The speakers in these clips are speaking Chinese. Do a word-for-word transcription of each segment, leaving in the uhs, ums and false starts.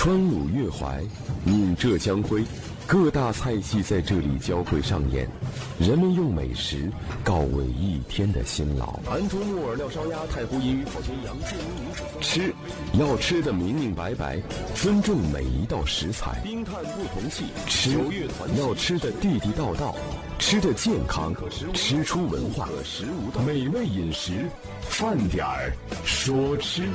川鲁粤淮，闽浙江徽，各大菜系在这里交汇上演，人们用美食告慰一天的辛劳。安州木耳料烧鸭，太湖银鱼烤全羊，建宁女子吃要吃得明明白白，尊重每一道食材。冰炭不同气，吃要吃得地地道道，吃得健康，吃出文化。美味饮食，饭点儿说吃。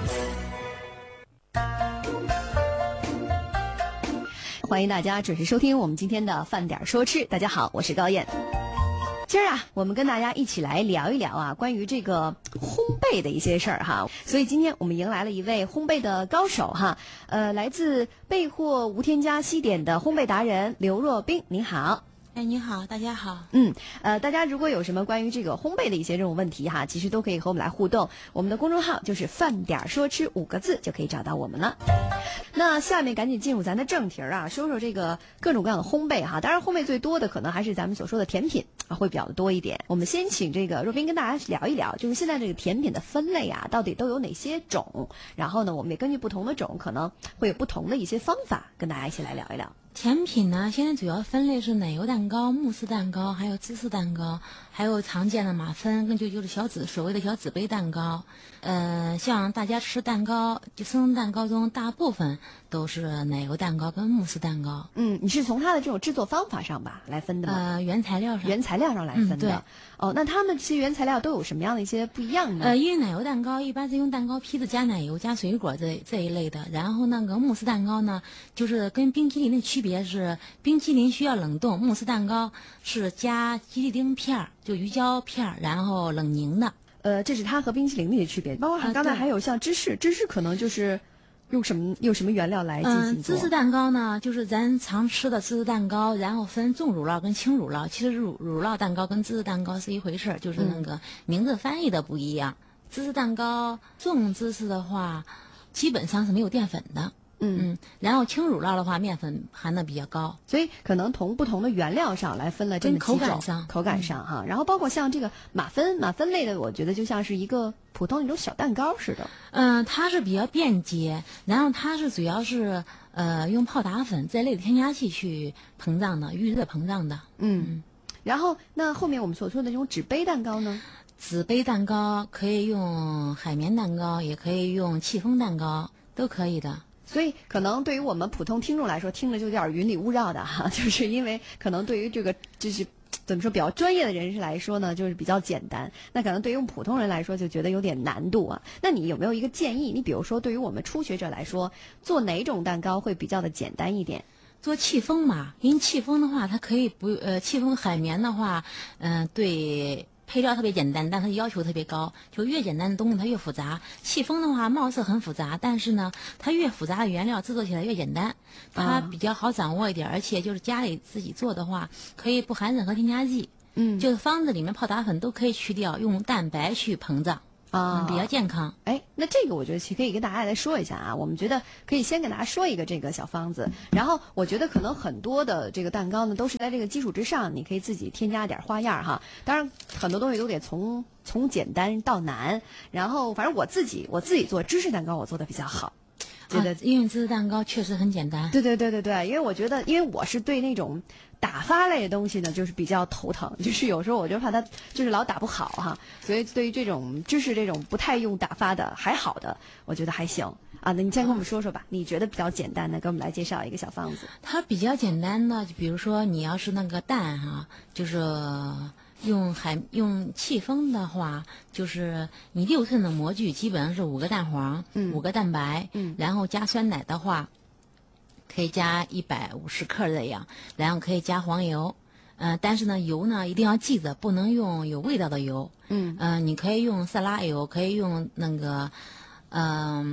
欢迎大家准时收听我们今天的饭点说吃。大家好，我是高燕。今儿啊，我们跟大家一起来聊一聊啊，关于这个烘焙的一些事儿哈。所以今天我们迎来了一位烘焙的高手哈，呃，来自备货无添加西点的烘焙达人刘若冰，您好。 哎，你好，大家好。 嗯，呃，大家如果有什么关于这个烘焙的一些这种问题哈，其实都可以和我们来互动。我们的公众号就是饭点说吃五个字就可以找到我们了。那下面赶紧进入咱的正题啊，说说这个各种各样的烘焙哈。当然，烘焙最多的可能还是咱们所说的甜品啊，会比较的多一点。我们先请这个若冰跟大家聊一聊，就是现在这个甜品的分类啊，到底都有哪些种？然后呢，我们也根据不同的种，可能会有不同的一些方法，跟大家一起来聊一聊。 甜品呢，现在主要分类是奶油蛋糕、慕斯蛋糕，还有芝士蛋糕，还有常见的马芬，跟就就是小纸所谓的小纸杯蛋糕。呃，像大家吃蛋糕，就生蛋糕中大部分都是奶油蛋糕跟慕斯蛋糕。 嗯，你是从它的这种制作方法上吧来分的吗？ 呃，原材料上， 原材料上来分的。 嗯、对。 哦，那他们这些原材料都有什么样的一些不一样呢？ 呃，因为奶油蛋糕一般是用蛋糕坯子加奶油加水果这这一类的，然后那个慕斯蛋糕呢，就是跟冰淇淋的区别是，冰淇淋需要冷冻，慕斯蛋糕是加吉利丁片儿，就鱼胶片儿，然后冷凝的。 呃，这是它和冰淇淋的一些区别。包括刚才还有像芝士，芝士可能就是用什么用什么原料来进行做？ 嗯，芝士蛋糕呢，就是咱常吃的芝士蛋糕，然后分重乳酪跟轻乳酪。其实乳乳酪蛋糕跟芝士蛋糕是一回事儿，就是那个名字翻译的不一样。嗯、芝士蛋糕重芝士的话，基本上是没有淀粉的。嗯嗯，然后轻乳酪的话，面粉含的比较高， 所以可能从不同的原料上来分了这么几种。 口感上， 口感上哈、嗯，然后包括像这个马芬，马芬类的，我觉得就像是一个普通那种小蛋糕似的。 嗯，它是比较便捷，然后它是主要是呃用泡打粉这类的添加剂去膨胀的，预热膨胀的。 嗯，嗯然后那后面我们所说的这种纸杯蛋糕呢？ 纸杯蛋糕可以用海绵蛋糕，也可以用戚风蛋糕，都可以的。 所以可能对于我们普通听众来说，听着就有点云里雾绕的哈，就是因为可能对于这个就是怎么说比较专业的人士来说呢，就是比较简单。那可能对于我们普通人来说，就觉得有点难度啊。那你有没有一个建议？你比如说，对于我们初学者来说，做哪种蛋糕会比较的简单一点？ 做戚风嘛，因为戚风的话，它可以不呃，戚风海绵的话，嗯、呃，对。配料特别简单，但它要求特别高，就越简单的东西它越复杂。戚风的话貌似很复杂，但是呢，它越复杂的原料制作起来越简单，它比较好掌握一点，而且就是家里自己做的话，可以不含任何添加剂。嗯，就是方子里面泡打粉都可以去掉，用蛋白去膨胀。啊、嗯，比较健康。 哎，那这个我觉得其实可以跟大家来说一下啊。我们觉得可以先给大家说一个这个小方子，然后我觉得可能很多的这个蛋糕呢，都是在这个基础之上，你可以自己添加点花样哈。当然，很多东西都得从从简单到难。然后，反正我自己我自己做芝士蛋糕，我做的比较好。 觉得、啊、因为芝士蛋糕确实很简单。 对对对对对，因为我觉得，因为我是对那种打发类的东西呢，就是比较头疼，就是有时候我就怕它就是老打不好哈，所以对于这种芝士这种不太用打发的还好的，我觉得还行啊。那你先跟我们说说吧，你觉得比较简单的，给我们来介绍一个小方子。 它比较简单的，就比如说你要是那个蛋哈、啊，就是用海用戚风的话，就是你六寸的模具基本上是五个蛋黄，嗯，五个蛋白，嗯，然后加酸奶的话，可以加一百五十克这样，然后可以加黄油，呃，但是呢，油呢一定要记着，不能用有味道的油，嗯，呃，你可以用色拉油，可以用那个，嗯、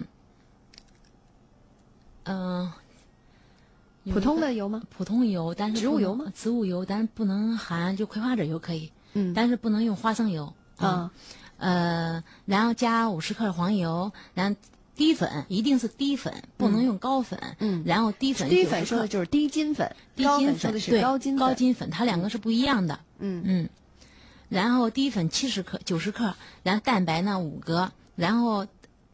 呃，嗯、 呃，普通的油吗？ 普通油，但是植物油吗？ 植物油，但是不能含就葵花籽油可以。嗯，但是不能用花生油啊、嗯，呃，然后加五十克黄油，然后低粉一定是低粉，不能用高粉，嗯，然后低粉低粉说的就是低筋粉， 低筋粉说的是高筋粉，高筋粉，它两个是不一样的，嗯嗯，然后低粉七十克九十克，然后蛋白呢五个，然后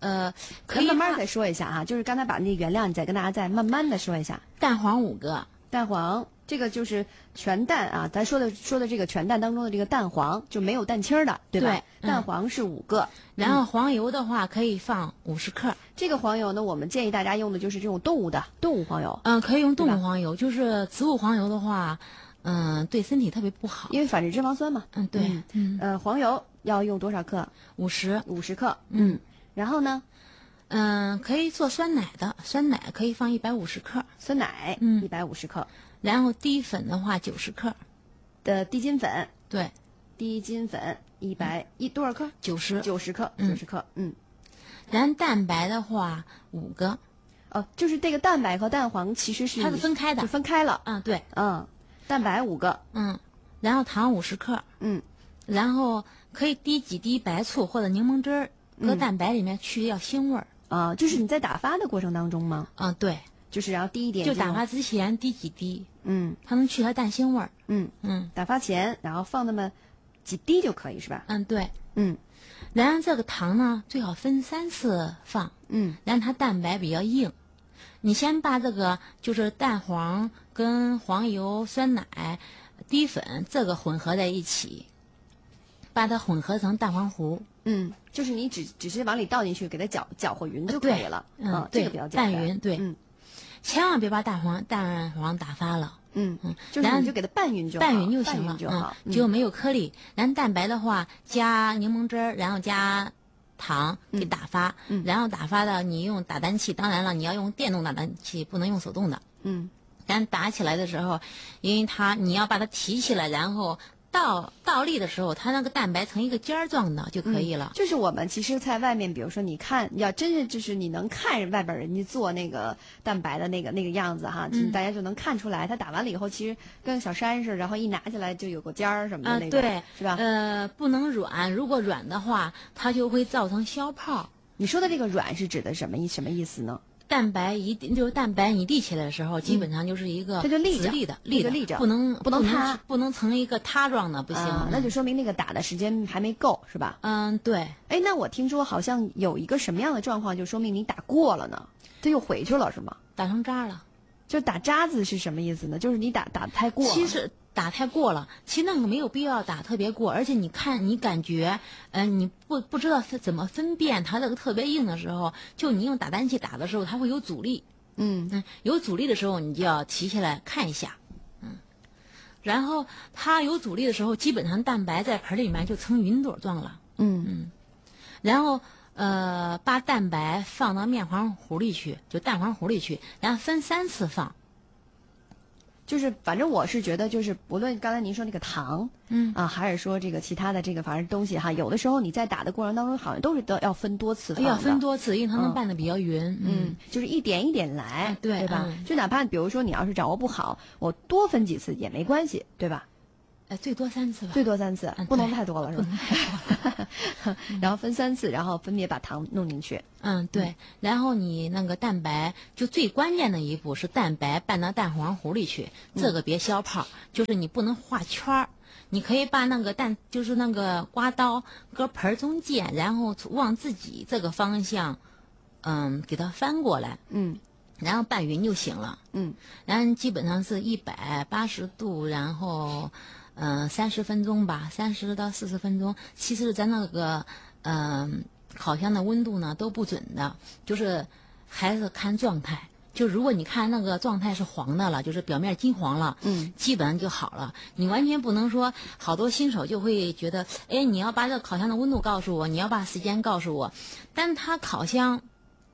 呃，可以慢慢再说一下哈，就是刚才把那原料你再跟大家再慢慢的说一下。 蛋黄五个， 蛋黄这个就是全蛋啊，咱说的说的这个全蛋当中的这个蛋黄就没有蛋清的，对吧？ 对嗯、 蛋黄是五个， 然后黄油的话可以放五十克。 这个黄油呢，我们建议大家用的就是这种动物的动物黄油。 嗯，可以用动物黄油，就是植物黄油的话，嗯，对身体特别不好， 因为反式脂肪酸嘛。 嗯，对。 嗯，嗯呃，黄油要用多少克？ 五十， 五十克。 嗯， 然后呢？ 嗯，可以做酸奶的，酸奶可以放一百五十克， 酸奶， 嗯， 一百五十克。 然后低粉的话九十克， 的低筋粉， 对， 低筋粉一百一多少克？ 九十， 九十克，九十克，嗯。 然后蛋白的话五个， 哦，就是这个蛋白和蛋黄其实是它是分开的， 就分开了。 嗯，对， 嗯，蛋白五个， 嗯，然后糖五十克， 嗯， 然后可以滴几滴白醋或者柠檬汁儿，搁嗯蛋白里面去掉腥味儿。 啊，就是你在打发的过程当中吗？ 嗯，对， 就是然后滴一点， 就打发之前滴几滴， 嗯， 它能去它蛋腥味儿。 嗯嗯， 打发前然后放那么几滴就可以是吧？ 嗯，对， 嗯， 然后这个糖呢最好分三次放， 嗯， 然后它蛋白比较硬，你先把这个就是蛋黄跟黄油、酸奶、低粉这个混合在一起，把它混合成蛋黄糊。 嗯，就是你只只是往里倒进去，给它搅搅和匀就可以了。 嗯， 这个比较简单。 拌匀，对， 嗯， 千万别把蛋黄蛋黄打发了。 嗯嗯， 就是你就给它拌匀就好， 拌匀就行了， 就好， 嗯，就没有颗粒。然后蛋白的话，加柠檬汁儿，然后加糖给打发， 嗯， 然后打发的你用打蛋器，当然了，你要用电动打蛋器，不能用手动的。 嗯， 咱打起来的时候，因为它你要把它提起来，然后倒倒立的时候，它那个蛋白成一个尖儿状的就可以了。 嗯、就是我们其实在外面，比如说你看，要真是就是你能看外边人家做那个蛋白的那个那个样子哈，嗯、大家就能看出来，它打完了以后其实跟小山似的，然后一拿起来就有个尖儿什么的那个， 啊、对， 是吧？ 呃，不能软，如果软的话，它就会造成消泡。 你说的这个软是指的什么意什么意思呢？ 蛋白一定就是蛋白，你立起来的时候，基本上就是一个它就立着直立的，立着立着， 不能不能塌， 不能成一个塌状的，不行。 啊、那就说明那个打的时间还没够，是吧？ 嗯，对。 哎，那我听说好像有一个什么样的状况，就说明你打过了呢？这又回去了是吗？ 打成渣了。 就打渣子是什么意思呢？就是你打打太过了。 其实打太过了，其实那个没有必要打特别过，而且你看你感觉，嗯、呃，你不不知道怎么分辨它这个特别硬的时候，就你用打蛋器打的时候，它会有阻力。 嗯嗯，有阻力的时候，你就要提起来看一下，嗯，然后它有阻力的时候，基本上蛋白在盆里面就成云朵状了。 嗯嗯，然后呃，把蛋白放到面黄糊里去，就蛋黄糊里去，然后分三次放。 就是反正我是觉得，就是不论刚才您说那个糖， 嗯啊，还是说这个其他的这个反正东西哈，有的时候你在打的过程当中，好像都是都要分多次放的， 要分多次，因为它能拌的比较匀。 嗯，嗯就是一点一点来， 啊、对对吧？ 嗯、 就哪怕比如说你要是掌握不好，我多分几次也没关系，对吧？ 哎，最多三次吧， 最多三次， 嗯、 不能太多了，是吧？ 不能太多然后分三次，然后分别把糖弄进去。 嗯，对。嗯、然后你那个蛋白，就最关键的一步是蛋白拌到蛋黄糊里去，这个别消泡，嗯、就是你不能画圈儿。你可以把那个蛋，就是那个刮刀搁盆中间，然后往自己这个方向，嗯，给它翻过来。 嗯。 然后拌匀就行了。 嗯。 然后基本上是一百八十度，然后。嗯，三十分钟吧，三十到四十分钟。其实咱那个，嗯、呃，烤箱的温度呢都不准的，就是还是看状态。就如果你看那个状态是黄的了，就是表面金黄了， 嗯， 基本上就好了。你完全不能说，好多新手就会觉得，哎，你要把这个烤箱的温度告诉我，你要把时间告诉我。但它烤箱，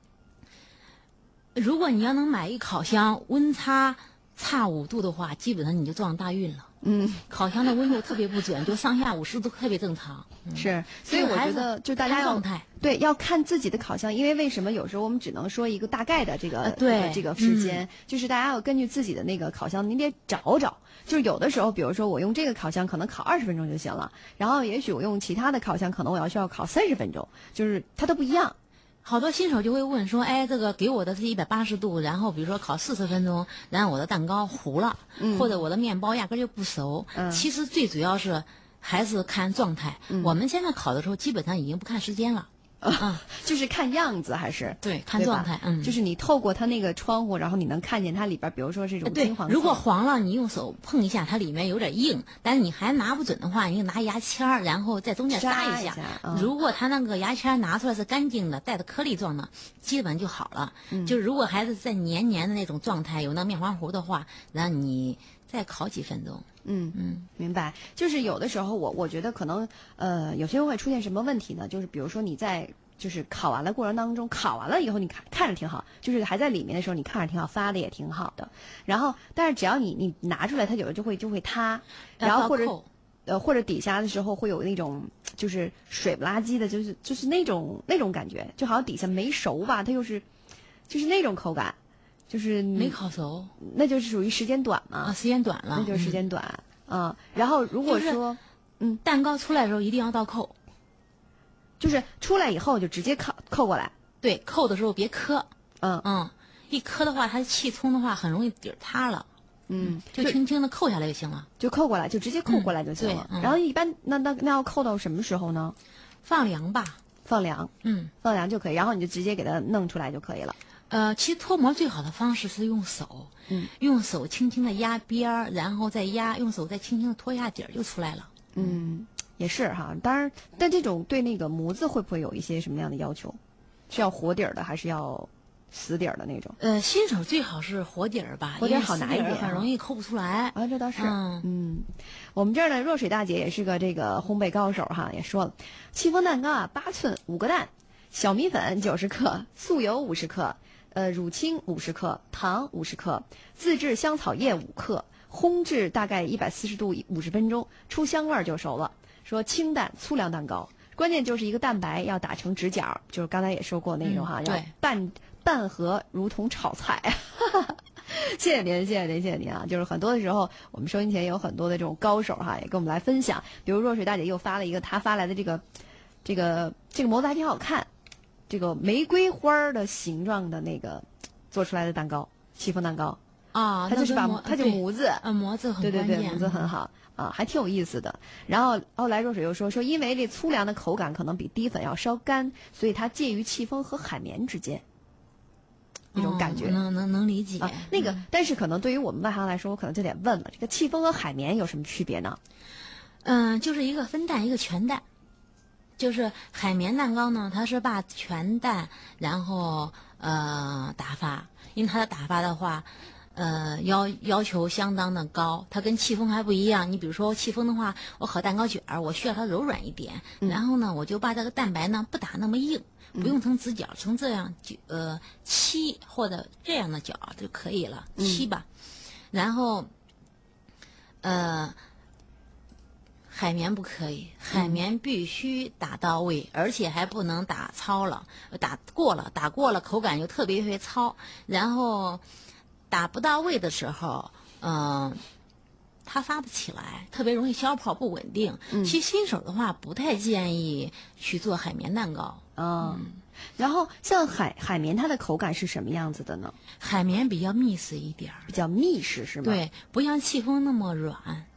如果你要能买一烤箱温差差五度的话，基本上你就撞大运了。 嗯， 烤箱的温度特别不准，就上下五十度特别正常。嗯、 是，所以我觉得就大家要对要看自己的烤箱，因为为什么有时候我们只能说一个大概的这个、呃、 对、 这个、这个时间、 嗯， 就是大家要根据自己的那个烤箱，你得找找。就是有的时候，比如说我用这个烤箱可能烤二十分钟就行了，然后也许我用其他的烤箱，可能我要需要烤三十分钟，就是它都不一样。 好多新手就会问说，哎，这个给我的是一百八十度，然后比如说烤四十分钟，然后我的蛋糕糊了， 嗯、 或者我的面包压根就不熟。 嗯、 其实最主要是还是看状态、嗯。我们现在烤的时候基本上已经不看时间了。 啊， 就是看样子还是对，看状态，嗯， 就是你透过它那个窗户，然后你能看见它里边，比如说这种金黄色。 对，如果黄了，你用手碰一下，它里面有点硬，但是你还拿不准的话，你就拿牙签儿，然后在中间扎一下。 一下嗯、 如果它那个牙签拿出来是干净的，带着颗粒状的，基本就好了。嗯、就是如果还是在黏黏的那种状态，有那面黄糊的话，然后你再烤几分钟。 嗯嗯，明白。就是有的时候我我觉得可能呃有些人会出现什么问题呢？就是比如说你在就是烤完了过程当中，烤完了以后你看看着挺好，就是还在里面的时候你看着挺好，发的也挺好的。然后但是只要你你拿出来，它有的就会就会塌，然后或者呃或者底下的时候会有那种就是水不拉几的，就是就是那种那种感觉，就好像底下没熟吧，它又是就是那种口感。就是没烤熟， 那就是属于时间短嘛。 啊，时间短了， 那就是时间短啊、嗯。然后如果说， 就是、 嗯， 蛋糕出来的时候一定要倒扣， 就是出来以后就直接扣扣过来。 对，扣的时候别磕， 嗯嗯，一磕的话，它气冲的话很容易底儿塌了。 嗯， 就轻轻的扣下来就行了， 就扣过来，就直接扣过来就行了。 嗯、 然后一般那那那要扣到什么时候呢？ 放凉吧， 放凉， 嗯， 放凉就可以。然后你就直接给它弄出来就可以了。 呃，其实脱模最好的方式是用手， 嗯， 用手轻轻的压边儿，然后再压，用手再轻轻的脱下底儿就出来了。 嗯，也是哈。当然，但这种对那个模子会不会有一些什么样的要求？是要活底儿的，还是要死底儿的那种？ 呃，新手最好是活底儿吧， 活底儿好拿一点， 很容易抠不出来。 啊，这倒是。 嗯嗯，我们这儿呢，若水大姐也是个这个烘焙高手哈，也说了，戚风蛋糕啊，八寸五个蛋，小米粉九十克，素油五十克。呃，乳清五十克，糖五十克，自制香草叶五克，烘制大概一百四十度五十分钟，出香味儿就熟了。说清淡粗粮蛋糕，关键就是一个蛋白要打成直角，就是刚才也说过那种哈， 嗯、 要拌拌和如同炒菜。谢谢您，谢谢您，谢谢您啊！就是很多的时候，我们收音前有很多的这种高手哈，也跟我们来分享。比如若水大姐又发了一个她发来的这个这个这个模子还挺好看。这个玫瑰花的形状的那个做出来的蛋糕，戚风蛋糕啊， 它就是把它就模子， 啊模子很对对对， 模子很好啊，还挺有意思的。然后后来若水又说说，因为这粗粮的口感可能比低粉要稍干，所以它介于戚风和海绵之间，那种感觉， 哦、能能能理解。 啊、那个，但是可能对于我们外行来说，我可能就得问了，这个戚风和海绵有什么区别呢？ 嗯，就是一个分蛋，一个全蛋。就是海绵蛋糕呢，它是把全蛋然后呃打发，因为它的打发的话，呃要要求相当的高，它跟戚风还不一样。你比如说戚风的话，我烤蛋糕卷儿，我需要它柔软一点，嗯、然后呢，我就把这个蛋白呢不打那么硬，不用成直角，成这样就呃七或者这样的角就可以了，七吧，嗯、然后呃。海绵不可以，海绵必须打到位，嗯、而且还不能打糙了，打过了，打过了口感就特别特别糙。然后打不到位的时候，嗯、呃，它发不起来，特别容易消泡不稳定。嗯、其实新手的话不太建议去做海绵蛋糕。 嗯，嗯然后像海海绵，它的口感是什么样子的呢？ 海绵比较密实一点， 比较密实是吗？ 对，不像戚风那么软。